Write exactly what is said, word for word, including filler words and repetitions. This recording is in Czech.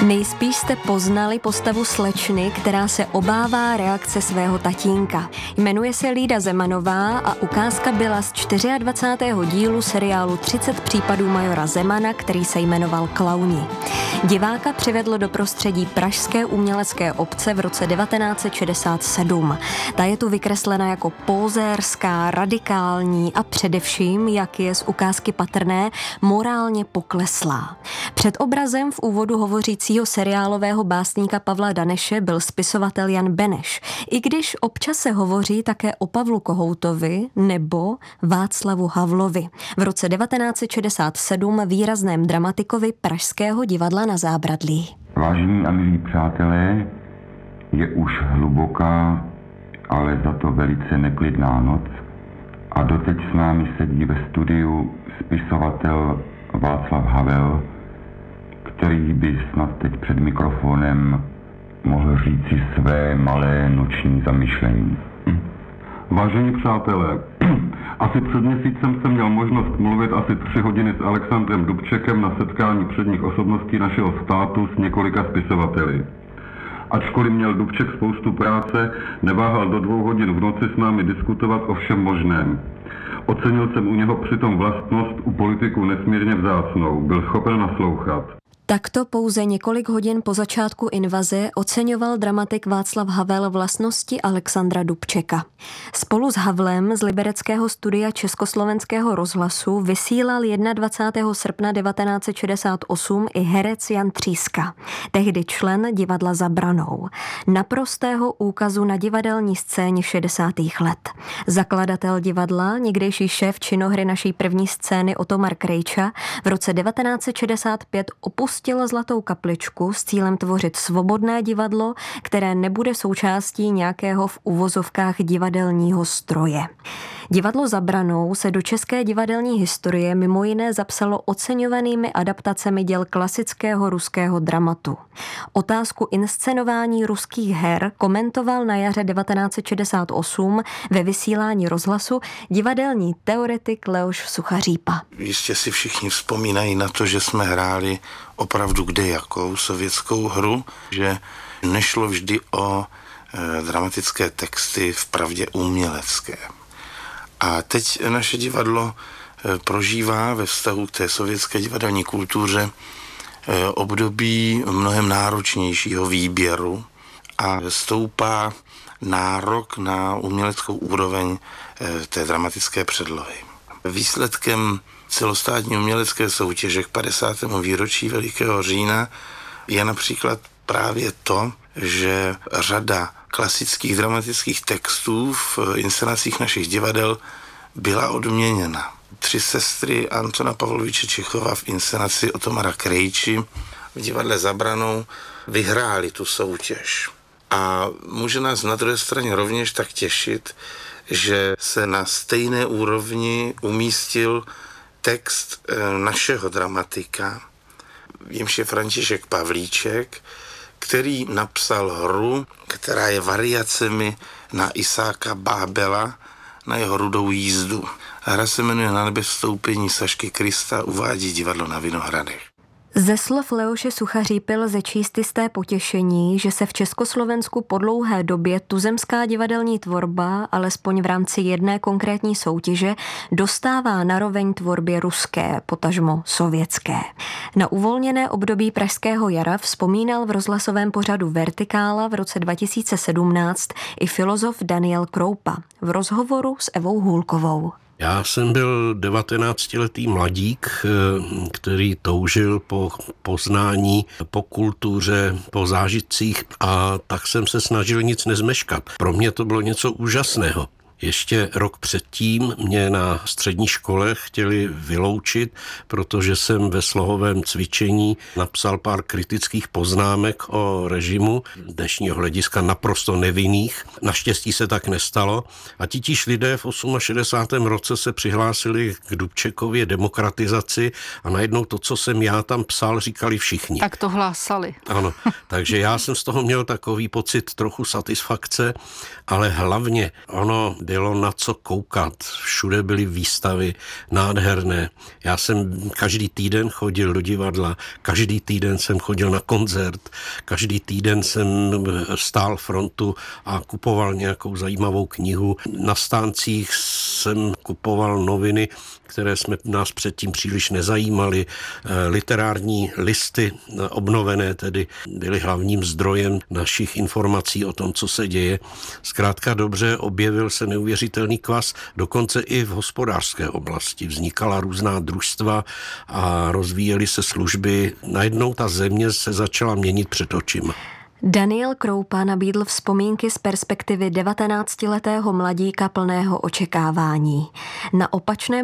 Nejspíš jste poznali postavu slečny, která se obává reakce svého tatínka. Jmenuje se Lída Zemanová a ukázka byla z dvacátého čtvrtého dílu seriálu třicet případů majora Zemana, který se jmenoval Klauni. Diváka přivedlo do prostředí pražské umělecké obce v roce devatenáct set šedesát sedm. Ta je tu vykreslena jako pózérská, radikální a především, jak je z ukázky patrné, morálně pokleslá. Před obrazem v úvodu hovořícího seriálového básníka Pavla Daneše byl spisovatel Jan Beneš, i když občas se hovoří také o Pavlu Kohoutovi nebo Václavu Havlovi. V roce devatenáct set šedesát sedm výrazném dramatikovi Pražského divadla Na Zábradlí. Vážení a milí přátelé, je už hluboká, ale za to velice neklidná noc a doteď s námi sedí ve studiu spisovatel Václav Havel, který by snad teď před mikrofonem mohl říci své malé noční zamyšlení. Vážení přátelé, asi před měsícem jsem měl možnost mluvit asi tři hodiny s Alexandrem Dubčekem na setkání předních osobností našeho státu s několika spisovateli. Ačkoliv měl Dubček spoustu práce, neváhal do dvou hodin v noci s námi diskutovat o všem možném. Ocenil jsem u něho přitom vlastnost u politiků nesmírně vzácnou, byl schopen naslouchat. Takto pouze několik hodin po začátku invaze oceňoval dramatik Václav Havel vlastnosti Alexandra Dubčeka. Spolu s Havlem z libereckého studia Československého rozhlasu vysílal dvacátého prvního srpna devatenáct set šedesát osm i herec Jan Tříska, tehdy člen divadla Za branou. Naprostého úkazu na divadelní scéně šedesátých let. Zakladatel divadla, někdejší šéf činohry naší první scény Otomar Krejča, v roce devatenáct set šedesát pět opustil Zlatou kapličku s cílem tvořit svobodné divadlo, které nebude součástí nějakého v uvozovkách divadelního stroje. Divadlo Za branou se do české divadelní historie mimo jiné zapsalo oceňovanými adaptacemi děl klasického ruského dramatu. Otázku inscenování ruských her komentoval na jaře devatenáct set šedesát osm ve vysílání rozhlasu divadelní teoretik Leoš Suchařípa. Jistě si všichni vzpomínají na to, že jsme hráli opravdu kdejakou sovětskou hru, že nešlo vždy o e, dramatické texty vpravdě umělecké. A teď naše divadlo e, prožívá ve vztahu k té sovětské divadelní kultuře e, období mnohem náročnějšího výběru a stoupá nárok na uměleckou úroveň e, té dramatické předlohy. Výsledkem celostátní umělecké soutěže k padesátému výročí Velikého října je například právě to, že řada klasických dramatických textů v inscenacích našich divadel byla odměněna. Tři sestry Antona Pavloviče Čechova v inscenaci Otomara Krejči v divadle Za branou vyhráli tu soutěž. A může nás na druhé straně rovněž tak těšit, že se na stejné úrovni umístil text našeho dramatika, jímž je František Pavlíček, který napsal hru, která je variacemi na Isáka Bábela, na jeho Rudou jízdu. Hra se jmenuje Na nebe vstoupení Sašky Krista, uvádí divadlo na Vinohradech. Ze slov Leoše Suchařípy lze číst jisté potěšení, že se v Československu po dlouhé době tuzemská divadelní tvorba, alespoň v rámci jedné konkrétní soutěže, dostává na roveň tvorbě ruské, potažmo sovětské. Na uvolněné období Pražského jara vzpomínal v rozhlasovém pořadu Vertikála v roce dva tisíce sedmnáct i filozof Daniel Kroupa v rozhovoru s Evou Hůlkovou. Já jsem byl devatenáctiletý mladík, který toužil po poznání, po kultuře, po zážitcích a tak jsem se snažil nic nezmeškat. Pro mě to bylo něco úžasného. Ještě rok předtím mě na střední škole chtěli vyloučit, protože jsem ve slohovém cvičení napsal pár kritických poznámek o režimu, dnešního hlediska naprosto nevinných. Naštěstí se tak nestalo. A titíž lidé v šedesátém osmém roce se přihlásili k Dubčekově demokratizaci a najednou to, co jsem já tam psal, říkali všichni. Tak to hlásali. Ano, takže já jsem z toho měl takový pocit trochu satisfakce, ale hlavně ono bylo na co koukat. Všude byly výstavy nádherné. Já jsem každý týden chodil do divadla, každý týden jsem chodil na koncert, každý týden jsem stál frontu a kupoval nějakou zajímavou knihu. Na stáncích jsem kupoval noviny, které jsme nás předtím příliš nezajímaly. Literární listy obnovené tedy byly hlavním zdrojem našich informací o tom, co se děje. Zkrátka dobře, objevil se neuvěřitelný kvas, dokonce i v hospodářské oblasti. Vznikala různá družstva a rozvíjely se služby. Najednou ta země se začala měnit před očima. Daniel Kroupa nabídl vzpomínky z perspektivy devatenáctiletého mladíka plného očekávání. Na opačném